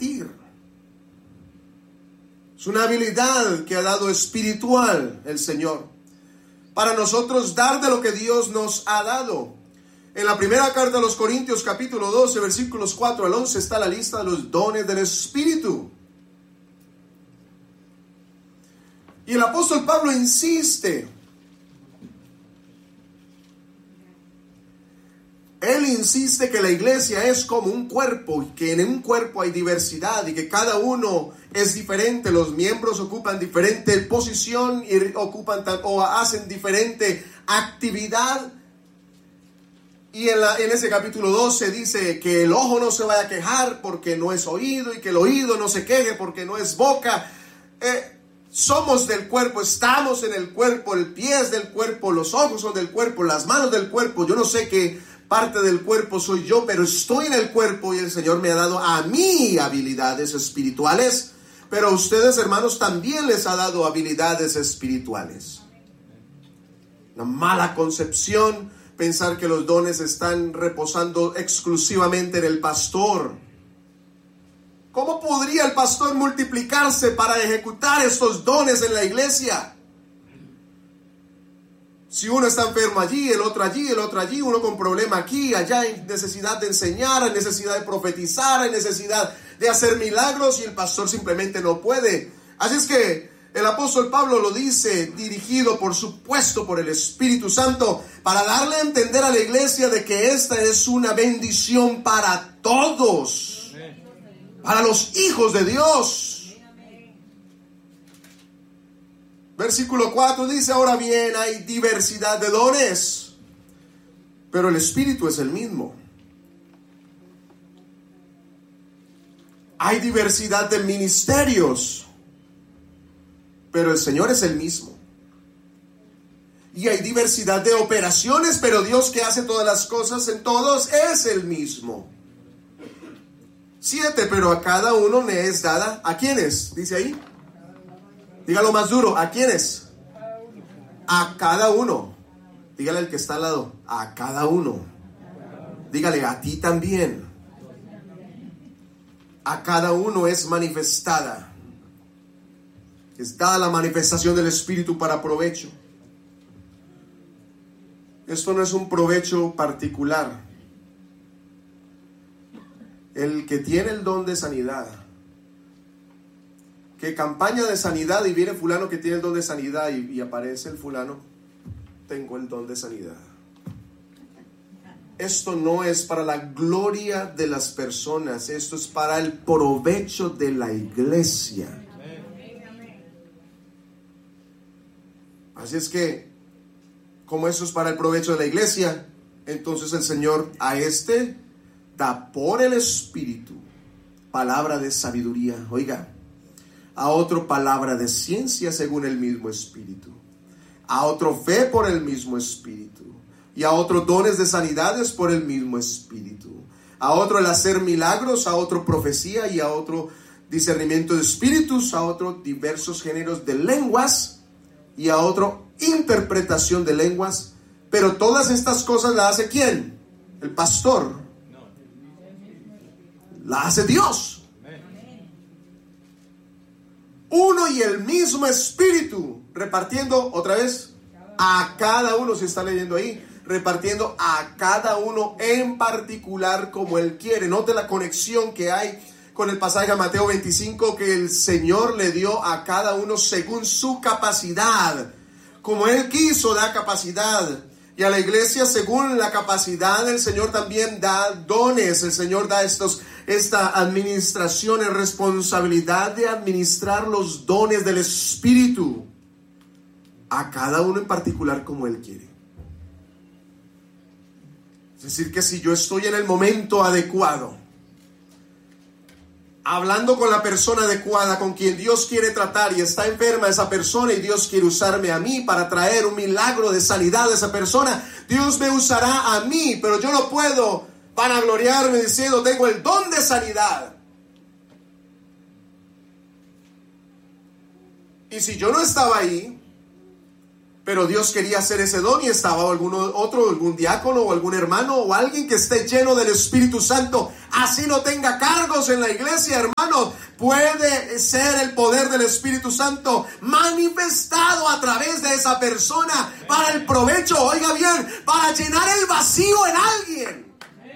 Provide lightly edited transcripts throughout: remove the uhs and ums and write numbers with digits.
transmitir. Es una habilidad que ha dado espiritual el Señor para nosotros dar de lo que Dios nos ha dado. En la primera carta a los Corintios, capítulo 12, versículos 4 al 11, está la lista de los dones del Espíritu. Y el apóstol Pablo insiste. Él insiste que la iglesia es como un cuerpo, y que en un cuerpo hay diversidad y que cada uno es diferente. Los miembros ocupan diferente posición y hacen diferente actividad. Y en ese capítulo 12 dice que el ojo no se vaya a quejar porque no es oído, y que el oído no se queje porque no es boca. Somos del cuerpo, estamos en el cuerpo, el pie es del cuerpo, los ojos son del cuerpo, las manos del cuerpo. Yo no sé qué parte del cuerpo soy yo, pero estoy en el cuerpo y el Señor me ha dado a mí habilidades espirituales, pero a ustedes, hermanos, también les ha dado habilidades espirituales. Una mala concepción pensar que los dones están reposando exclusivamente en el pastor. ¿Cómo podría el pastor multiplicarse para ejecutar estos dones en la iglesia? Si uno está enfermo allí, el otro allí, el otro allí, uno con problema aquí, allá, hay necesidad de enseñar, hay necesidad de profetizar, hay necesidad de hacer milagros, y el pastor simplemente no puede. Así es que el apóstol Pablo lo dice, dirigido por supuesto por el Espíritu Santo, para darle a entender a la iglesia de que esta es una bendición para todos, para los hijos de Dios. Versículo 4 dice: ahora bien, hay diversidad de dones, pero el Espíritu es el mismo. Hay diversidad de ministerios, pero el Señor es el mismo. Y hay diversidad de operaciones, pero Dios, que hace todas las cosas en todos, es el mismo. 7, pero a cada uno le es dada. ¿A quiénes? Dice ahí. Dígalo más duro. ¿A quiénes? A cada uno. Dígale al que está al lado. A cada uno. Dígale: a ti también. A cada uno es manifestada. Es dada la manifestación del Espíritu para provecho. Esto no es un provecho particular. El que tiene el don de sanidad, que campaña de sanidad y viene fulano que tiene el don de sanidad y aparece el fulano: tengo el don de sanidad. Esto no es para la gloria de las personas, esto es para el provecho de la iglesia. Así es que, como eso es para el provecho de la iglesia, entonces el Señor a este da por el Espíritu palabra de sabiduría. Oiga, a otro palabra de ciencia según el mismo Espíritu, a otro fe por el mismo Espíritu, y a otro dones de sanidades por el mismo Espíritu, a otro el hacer milagros, a otro profecía, y a otro discernimiento de espíritus, a otro diversos géneros de lenguas, y a otro interpretación de lenguas. Pero todas estas cosas las hace ¿quién? El pastor. La hace Dios. Uno y el mismo Espíritu, repartiendo otra vez a cada uno, se está leyendo ahí, repartiendo a cada uno en particular como Él quiere. Note la conexión que hay con el pasaje de Mateo 25, que el Señor le dio a cada uno según su capacidad. Como Él quiso, da capacidad. Y a la iglesia, según la capacidad, el Señor también da dones. El Señor da esta administración y responsabilidad de administrar los dones del Espíritu a cada uno en particular como Él quiere. Es decir, que si yo estoy en el momento adecuado, hablando con la persona adecuada, con quien Dios quiere tratar, y está enferma esa persona y Dios quiere usarme a mí para traer un milagro de sanidad a esa persona, Dios me usará a mí, pero yo no puedo vanagloriarme diciendo tengo el don de sanidad. Y si yo no estaba ahí, Pero Dios quería hacer ese don y estaba algún diácono o algún hermano o alguien que esté lleno del Espíritu Santo. Así no tenga cargos en la iglesia, hermanos. Puede ser el poder del Espíritu Santo manifestado a través de esa persona para el provecho, oiga bien, para llenar el vacío en alguien.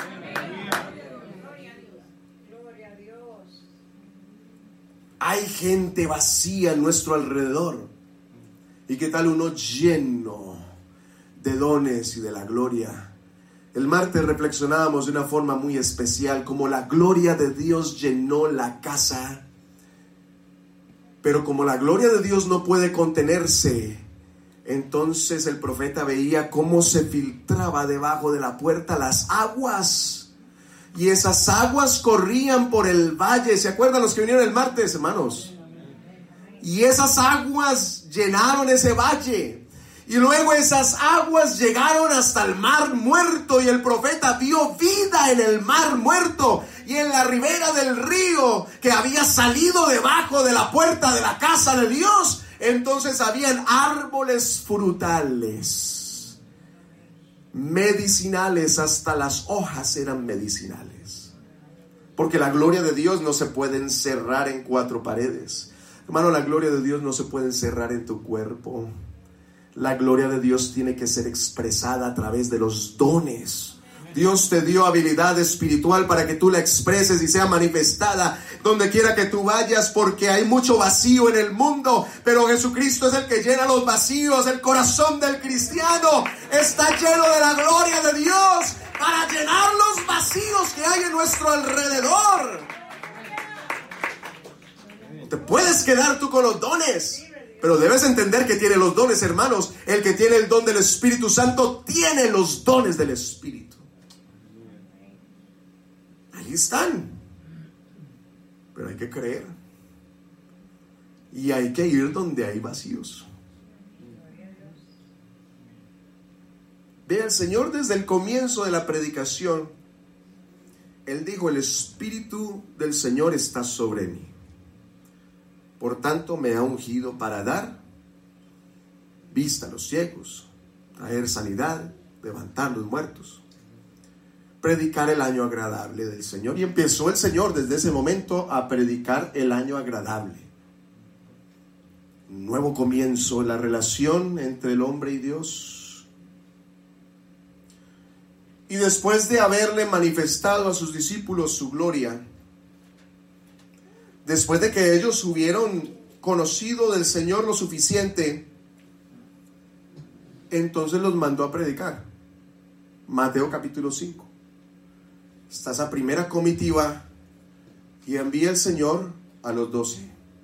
Hay gente vacía a nuestro alrededor. ¿Y qué tal uno lleno de dones y de la gloria? El martes reflexionábamos de una forma muy especial, como la gloria de Dios llenó la casa. Pero como la gloria de Dios no puede contenerse, entonces el profeta veía cómo se filtraba debajo de la puerta las aguas. Y esas aguas corrían por el valle. ¿Se acuerdan los que vinieron el martes, hermanos? Y esas aguas llenaron ese valle. Y luego esas aguas llegaron hasta el mar muerto. Y el profeta vio vida en el mar muerto. Y en la ribera del río que había salido debajo de la puerta de la casa de Dios, entonces habían árboles frutales, medicinales, hasta las hojas eran medicinales. Porque la gloria de Dios no se puede encerrar en cuatro paredes. Hermano, la gloria de Dios no se puede encerrar en tu cuerpo. La gloria de Dios tiene que ser expresada a través de los dones. Dios te dio habilidad espiritual para que tú la expreses y sea manifestada donde quiera que tú vayas, porque hay mucho vacío en el mundo, pero Jesucristo es el que llena los vacíos. El corazón del cristiano está lleno de la gloria de Dios para llenar los vacíos que hay en nuestro alrededor. No te puedes quedar tú con los dones, pero debes entender que tiene los dones, hermanos. El que tiene el don del Espíritu Santo tiene los dones del Espíritu. Ahí están. Pero hay que creer. Y hay que ir donde hay vacíos. Ve, el Señor desde el comienzo de la predicación, Él dijo: el Espíritu del Señor está sobre mí. Por tanto, me ha ungido para dar vista a los ciegos, traer sanidad, levantar los muertos, predicar el año agradable del Señor. Y empezó el Señor desde ese momento a predicar el año agradable. Un nuevo comienzo en la relación entre el hombre y Dios. Y después de haberle manifestado a sus discípulos su gloria, después de que ellos hubieron conocido del Señor lo suficiente, entonces los mandó a predicar. Mateo capítulo 5. Está esa primera comitiva y envía el Señor a los 12.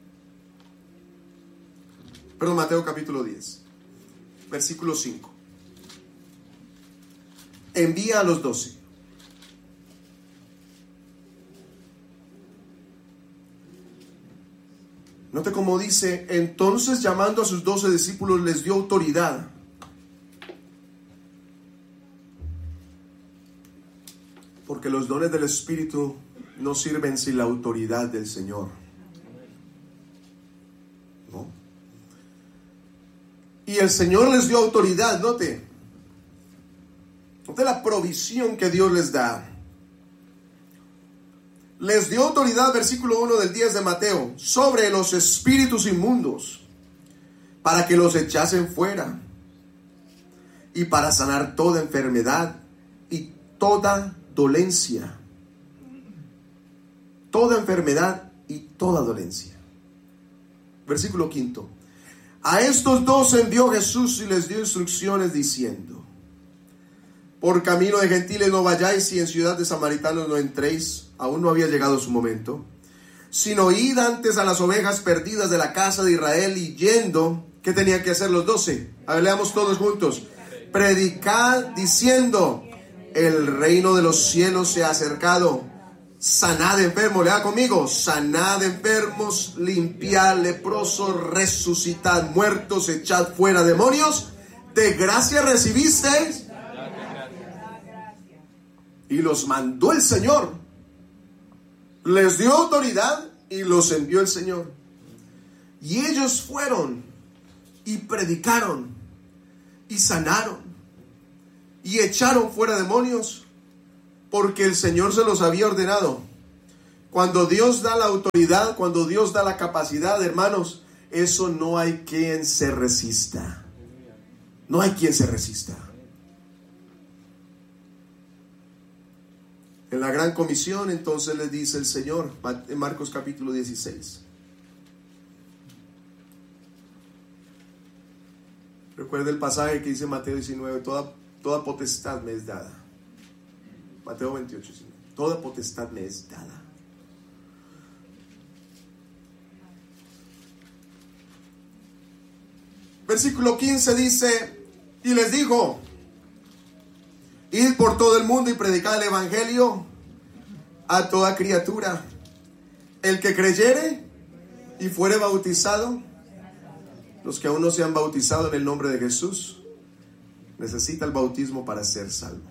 Perdón, Mateo capítulo 10, versículo 5. Envía a los 12. Note cómo dice: entonces, llamando a sus 12 discípulos, les dio autoridad. Porque los dones del Espíritu no sirven sin la autoridad del Señor. ¿No? Y el Señor les dio autoridad. Note la provisión que Dios les da. Les dio autoridad, versículo 1 del 10 de Mateo, sobre los espíritus inmundos, para que los echasen fuera, y para sanar toda enfermedad y toda dolencia. Toda enfermedad y toda dolencia. Versículo 5. A estos 12 envió Jesús y les dio instrucciones diciendo: por camino de gentiles no vayáis, y en ciudad de samaritanos no entréis. Aún no había llegado su momento. Sino id antes a las ovejas perdidas de la casa de Israel. Y yendo, ¿qué tenían que hacer los 12? A ver, leamos todos juntos. Predicad diciendo: el reino de los cielos se ha acercado. Sanad enfermos, lea conmigo: sanad enfermos, limpiad leprosos, resucitad muertos, echad fuera demonios. De gracia recibisteis. Y los mandó el Señor. Les dio autoridad y los envió el Señor. Y ellos fueron y predicaron y sanaron y echaron fuera demonios, porque el Señor se los había ordenado. Cuando Dios da la autoridad, cuando Dios da la capacidad, hermanos, eso no hay quien se resista. No hay quien se resista. En la gran comisión, entonces les dice el Señor, en Marcos capítulo 16. Recuerda el pasaje que dice Mateo 19, toda potestad me es dada. Mateo 28, 19, toda potestad me es dada. Versículo 15 dice, y les dijo, id por todo el mundo y predicad el evangelio a toda criatura. El que creyere y fuere bautizado, los que aún no se han bautizado en el nombre de Jesús, necesita el bautismo para ser salvo.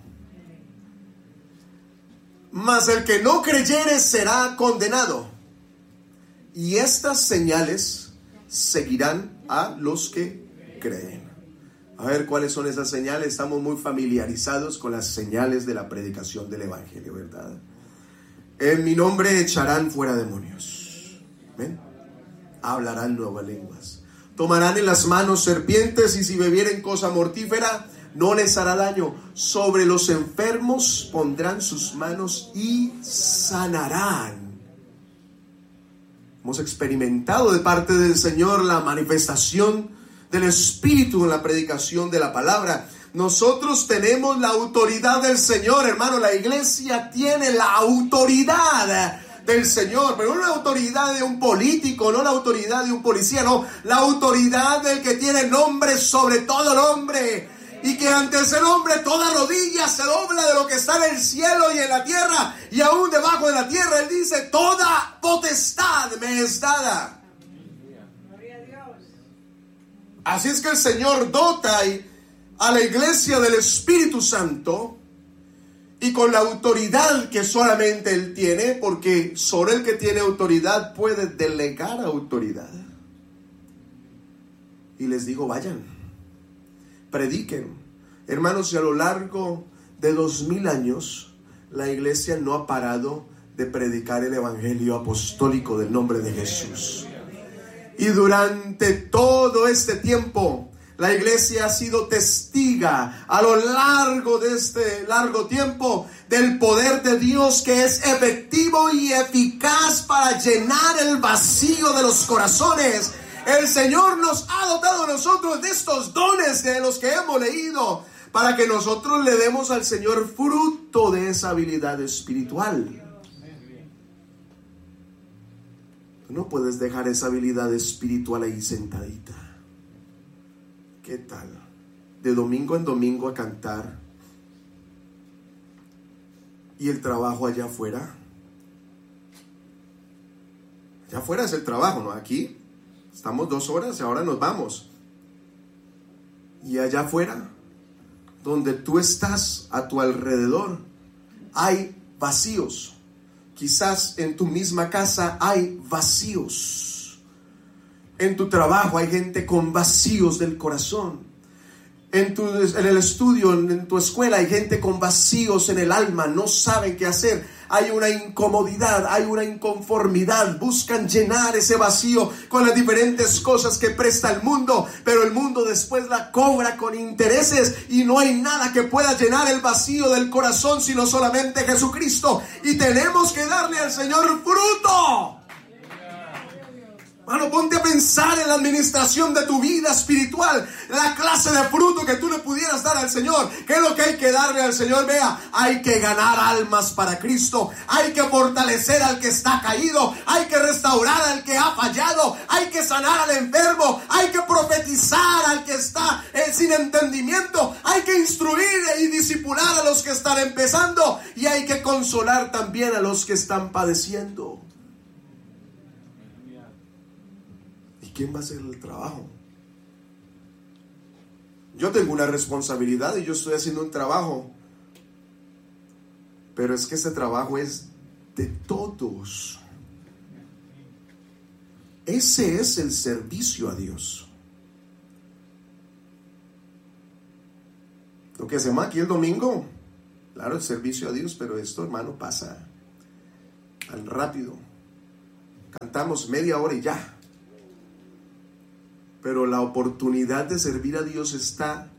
Mas el que no creyere será condenado. Y estas señales seguirán a los que creen. A ver, ¿cuáles son esas señales? Estamos muy familiarizados con las señales de la predicación del evangelio, ¿verdad? En mi nombre echarán fuera demonios. ¿Ven? Hablarán nuevas lenguas. Tomarán en las manos serpientes, y si bebieren cosa mortífera no les hará daño. Sobre los enfermos pondrán sus manos y sanarán. Hemos experimentado de parte del Señor la manifestación del Espíritu en la predicación de la palabra. Nosotros tenemos la autoridad del Señor, hermano. La iglesia tiene la autoridad del Señor, pero no la autoridad de un político, no la autoridad de un policía, no, la autoridad del que tiene nombre sobre todo nombre, y que ante ese nombre toda rodilla se dobla, de lo que está en el cielo y en la tierra y aún debajo de la tierra. Él dice, toda potestad me es dada. Así es que el Señor dota a la iglesia del Espíritu Santo, y con la autoridad que solamente Él tiene, porque solo el que tiene autoridad puede delegar autoridad. Y les digo, vayan, prediquen. Hermanos, y a lo largo de 2000 años, la iglesia no ha parado de predicar el evangelio apostólico del nombre de Jesús. Y durante todo este tiempo, la iglesia ha sido testiga a lo largo de este largo tiempo del poder de Dios, que es efectivo y eficaz para llenar el vacío de los corazones. El Señor nos ha dotado a nosotros de estos dones de los que hemos leído, para que nosotros le demos al Señor fruto de esa habilidad espiritual. No puedes dejar esa habilidad espiritual ahí sentadita. ¿Qué tal? De domingo en domingo a cantar, y el trabajo allá afuera. Allá afuera es el trabajo, ¿no? Aquí estamos 2 horas y ahora nos vamos. Y allá afuera, donde tú estás, a tu alrededor, hay vacíos. Quizás en tu misma casa hay vacíos. En tu trabajo hay gente con vacíos del corazón. En el estudio, en tu escuela, hay gente con vacíos en el alma. No saben qué hacer. Hay una incomodidad, hay una inconformidad. Buscan llenar ese vacío con las diferentes cosas que presta el mundo, pero el mundo después la cobra con intereses, y no hay nada que pueda llenar el vacío del corazón sino solamente Jesucristo. Y tenemos que darle al Señor fruto. Mano, ponte a pensar en la administración de tu vida espiritual, la clase de fruto que tú le pudieras dar al Señor. ¿Qué es lo que hay que darle al Señor? Vea, hay que ganar almas para Cristo, hay que fortalecer al que está caído, hay que restaurar al que ha fallado, hay que sanar al enfermo, hay que profetizar al que está sin entendimiento, hay que instruir y discipular a los que están empezando, y hay que consolar también a los que están padeciendo. ¿Quién va a hacer el trabajo? Yo tengo una responsabilidad y yo estoy haciendo un trabajo, pero es que ese trabajo es de todos. Ese es el servicio a Dios. que hacemos aquí el domingo, claro, el servicio a Dios, pero esto, hermano, pasa tan rápido. Cantamos media hora y ya. Pero la oportunidad de servir a Dios está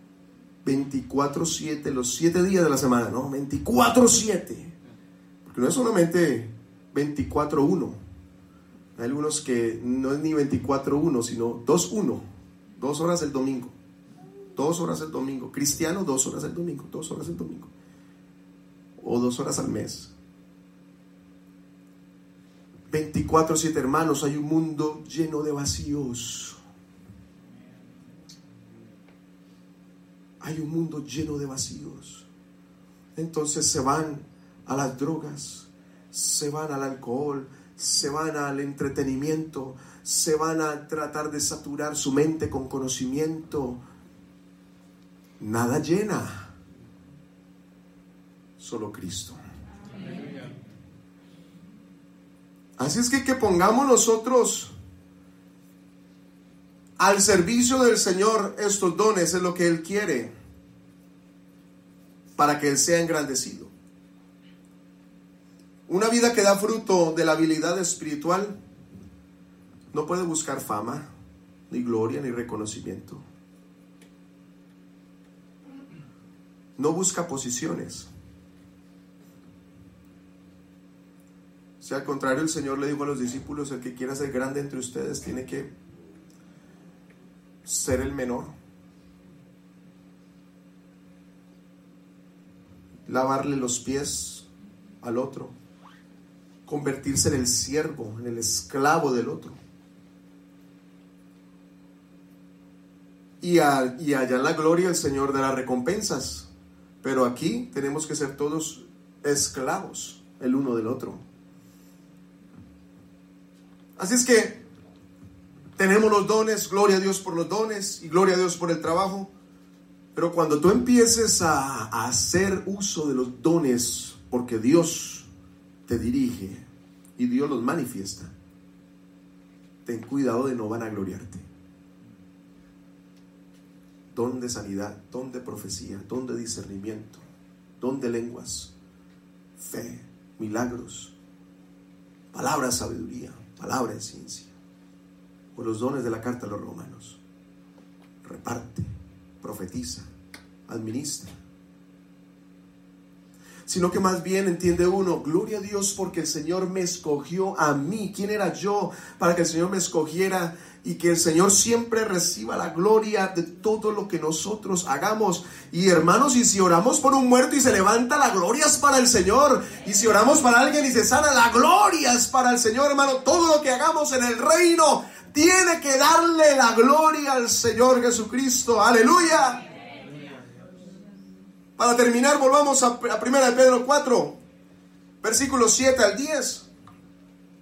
24/7, los 7 días de la semana, ¿no? 24/7. Porque no es solamente 24/1. Hay algunos que no es ni 24/1, sino 2/1. 2 horas el domingo. 2 horas el domingo. Cristiano, 2 horas el domingo. 2 horas el domingo. O 2 horas al mes. 24/7, hermanos. Hay un mundo lleno de vacíos. Hay un mundo lleno de vacíos. Entonces se van a las drogas, se van al alcohol, se van al entretenimiento, se van a tratar de saturar su mente con conocimiento. Nada llena, solo Cristo. Así es que pongamos nosotros al servicio del Señor estos dones, es lo que Él quiere, para que Él sea engrandecido. Una vida que da fruto de la habilidad espiritual no puede buscar fama, ni gloria, ni reconocimiento. No busca posiciones. O sea, al contrario, el Señor le dijo a los discípulos: el que quiera ser grande entre ustedes tiene que ser el menor. Lavarle los pies al otro. Convertirse en el siervo, en el esclavo del otro. Y allá en la gloria el Señor dará recompensas. Pero aquí tenemos que ser todos esclavos el uno del otro. Así es que tenemos los dones, gloria a Dios por los dones y gloria a Dios por el trabajo. Pero cuando tú empieces a hacer uso de los dones, porque Dios te dirige y Dios los manifiesta, ten cuidado de no vanagloriarte. Don de sanidad, don de profecía, don de discernimiento, don de lenguas, fe, milagros, palabra de sabiduría, palabra de ciencia, o los dones de la carta a los romanos. Reparte, profetiza, administra. Sino que más bien entiende uno: gloria a Dios porque el Señor me escogió a mí. ¿Quién era yo para que el Señor me escogiera? Y que el Señor siempre reciba la gloria de todo lo que nosotros hagamos. Y hermanos, y si oramos por un muerto y se levanta, la gloria es para el Señor. Y si oramos para alguien y se sana, la gloria es para el Señor, hermano. Todo lo que hagamos en el reino tiene que darle la gloria al Señor Jesucristo. ¡Aleluya! Para terminar, volvamos a 1 Pedro 4, versículos 7 al 10.